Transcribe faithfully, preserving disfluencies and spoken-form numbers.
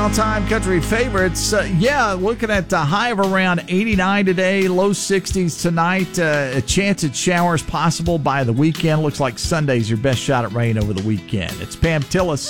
All-time country favorites. Uh, yeah, looking at a high of around eighty-nine today, low sixties tonight. Uh, a chance at showers possible by the weekend. Looks like Sunday's your best shot at rain over the weekend. It's Pam Tillis.